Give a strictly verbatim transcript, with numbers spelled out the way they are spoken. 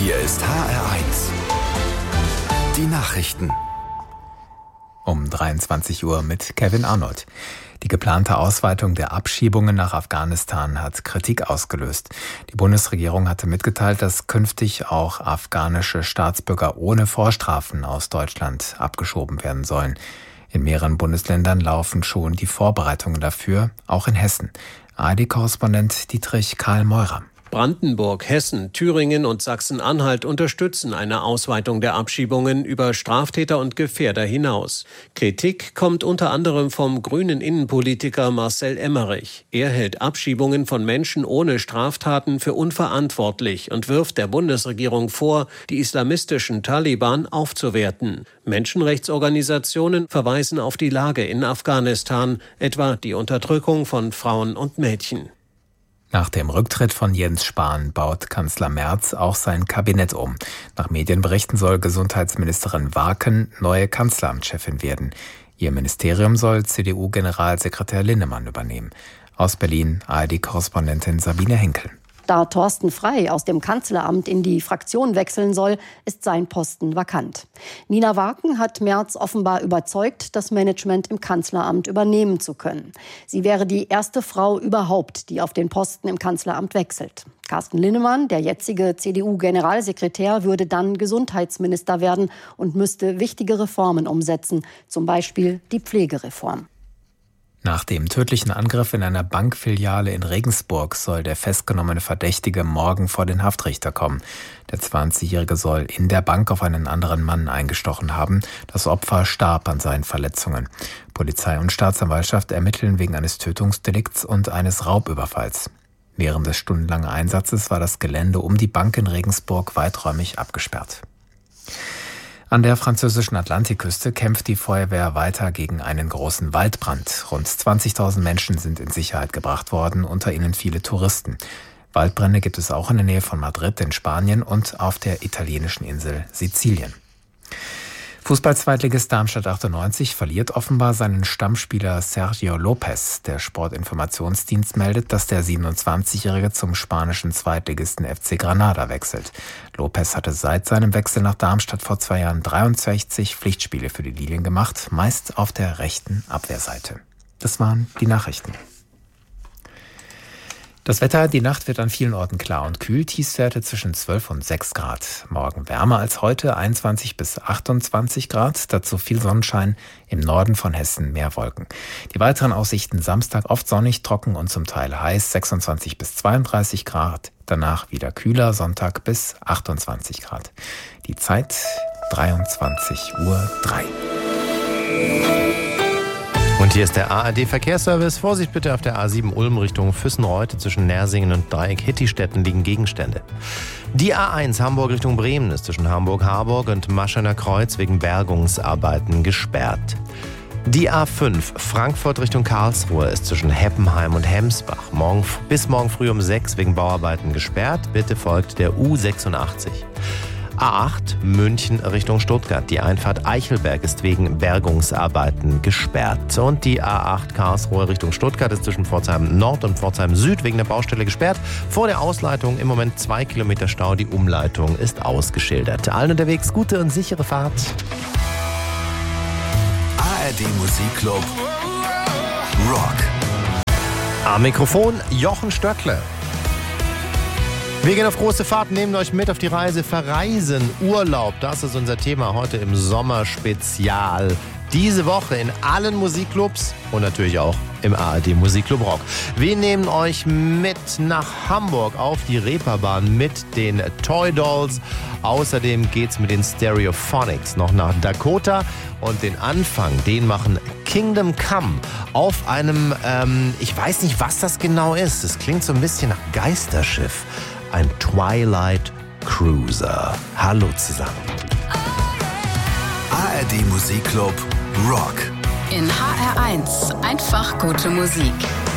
Hier ist H R eins. Die Nachrichten. Um dreiundzwanzig Uhr mit Kevin Arnold. Die geplante Ausweitung der Abschiebungen nach Afghanistan hat Kritik ausgelöst. Die Bundesregierung hatte mitgeteilt, dass künftig auch afghanische Staatsbürger ohne Vorstrafen aus Deutschland abgeschoben werden sollen. In mehreren Bundesländern laufen schon die Vorbereitungen dafür, auch in Hessen. A R D-Korrespondent Dietrich Karl Meurer. Brandenburg, Hessen, Thüringen und Sachsen-Anhalt unterstützen eine Ausweitung der Abschiebungen über Straftäter und Gefährder hinaus. Kritik kommt unter anderem vom grünen Innenpolitiker Marcel Emmerich. Er hält Abschiebungen von Menschen ohne Straftaten für unverantwortlich und wirft der Bundesregierung vor, die islamistischen Taliban aufzuwerten. Menschenrechtsorganisationen verweisen auf die Lage in Afghanistan, etwa die Unterdrückung von Frauen und Mädchen. Nach dem Rücktritt von Jens Spahn baut Kanzler Merz auch sein Kabinett um. Nach Medienberichten soll Gesundheitsministerin Warken neue Kanzleramtschefin werden. Ihr Ministerium soll C D U-Generalsekretär Linnemann übernehmen. Aus Berlin A R D-Korrespondentin Sabine Henkel. Da Thorsten Frey aus dem Kanzleramt in die Fraktion wechseln soll, ist sein Posten vakant. Nina Warken hat Merz offenbar überzeugt, das Management im Kanzleramt übernehmen zu können. Sie wäre die erste Frau überhaupt, die auf den Posten im Kanzleramt wechselt. Carsten Linnemann, der jetzige C D U-Generalsekretär, würde dann Gesundheitsminister werden und müsste wichtige Reformen umsetzen, zum Beispiel die Pflegereform. Nach dem tödlichen Angriff in einer Bankfiliale in Regensburg soll der festgenommene Verdächtige morgen vor den Haftrichter kommen. Der zwanzigjährige soll in der Bank auf einen anderen Mann eingestochen haben. Das Opfer starb an seinen Verletzungen. Polizei und Staatsanwaltschaft ermitteln wegen eines Tötungsdelikts und eines Raubüberfalls. Während des stundenlangen Einsatzes war das Gelände um die Bank in Regensburg weiträumig abgesperrt. An der französischen Atlantikküste kämpft die Feuerwehr weiter gegen einen großen Waldbrand. Rund zwanzigtausend Menschen sind in Sicherheit gebracht worden, unter ihnen viele Touristen. Waldbrände gibt es auch in der Nähe von Madrid in Spanien und auf der italienischen Insel Sizilien. Fußball-Zweitligist Darmstadt achtundneunzig verliert offenbar seinen Stammspieler Sergio Lopez. Der Sportinformationsdienst meldet, dass der siebenundzwanzigjährige zum spanischen Zweitligisten F C Granada wechselt. Lopez hatte seit seinem Wechsel nach Darmstadt vor zwei Jahren dreiundsechzig Pflichtspiele für die Lilien gemacht, meist auf der rechten Abwehrseite. Das waren die Nachrichten. Das Wetter, die Nacht wird an vielen Orten klar und kühl, Tiefstwerte zwischen zwölf und sechs Grad. Morgen wärmer als heute, einundzwanzig bis achtundzwanzig Grad, dazu viel Sonnenschein, im Norden von Hessen mehr Wolken. Die weiteren Aussichten: Samstag oft sonnig, trocken und zum Teil heiß, sechsundzwanzig bis zweiunddreißig Grad, danach wieder kühler, Sonntag bis achtundzwanzig Grad. Die Zeit dreiundzwanzig Uhr drei. Und hier ist der A R D-Verkehrsservice. Vorsicht bitte auf der A sieben Ulm Richtung Füssenreuth. Zwischen Nersingen und Dreieck-Hittistetten liegen Gegenstände. Die A eins Hamburg Richtung Bremen ist zwischen Hamburg-Harburg und Maschener Kreuz wegen Bergungsarbeiten gesperrt. Die A fünf Frankfurt Richtung Karlsruhe ist zwischen Heppenheim und Hemsbach morgen, bis morgen früh um sechs wegen Bauarbeiten gesperrt. Bitte folgt der U sechsundachtzig. A acht München Richtung Stuttgart. Die Einfahrt Eichelberg ist wegen Bergungsarbeiten gesperrt. Und die A acht Karlsruhe Richtung Stuttgart ist zwischen Pforzheim Nord und Pforzheim Süd wegen der Baustelle gesperrt. Vor der Ausleitung im Moment zwei Kilometer Stau. Die Umleitung ist ausgeschildert. Allen unterwegs gute und sichere Fahrt. A R D Musikclub Rock. Am Mikrofon Jochen Stöckle. Wir gehen auf große Fahrt, nehmen euch mit auf die Reise, verreisen, Urlaub. Das ist unser Thema heute im Sommerspezial. Diese Woche in allen Musikclubs und natürlich auch im A R D Musikclub Rock. Wir nehmen euch mit nach Hamburg auf die Reeperbahn mit den Toy Dolls. Außerdem geht's mit den Stereophonics noch nach Dakota. Und den Anfang, den machen Kingdom Come auf einem, ähm, ich weiß nicht, was das genau ist. Das klingt so ein bisschen nach Geisterschiff. Ein Twilight Cruiser. Hallo zusammen. A R D Musikclub Rock. In H R eins einfach gute Musik.